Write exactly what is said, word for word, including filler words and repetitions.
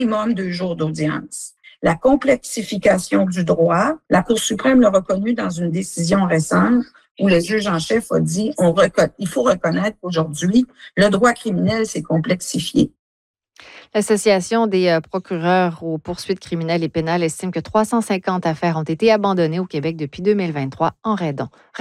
minimum deux jours d'audience. La complexification du droit, la Cour suprême l'a reconnu dans une décision récente où le juge en chef a dit on reco- il faut reconnaître qu'aujourd'hui, le droit criminel s'est complexifié. L'Association des euh, procureurs aux poursuites criminelles et pénales estime que trois cent cinquante affaires ont été abandonnées au Québec depuis deux mille vingt-trois en raison